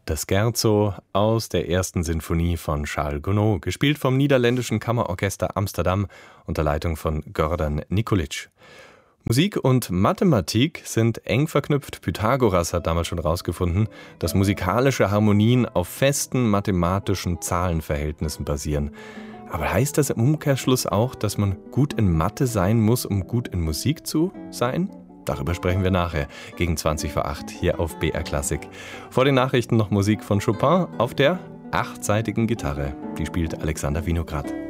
Das Scherzo aus der ersten Sinfonie von Charles Gounod, gespielt vom Niederländischen Kammerorchester Amsterdam unter Leitung von Gordon Nikolic. Musik und Mathematik sind eng verknüpft. Pythagoras hat damals schon herausgefunden, dass musikalische Harmonien auf festen mathematischen Zahlenverhältnissen basieren. Aber heißt das im Umkehrschluss auch, dass man gut in Mathe sein muss, um gut in Musik zu sein? Darüber sprechen wir nachher, gegen 20:08 hier auf BR Klassik. Vor den Nachrichten noch Musik von Chopin auf der 8-seitigen Gitarre. Die spielt Alexander Winograd.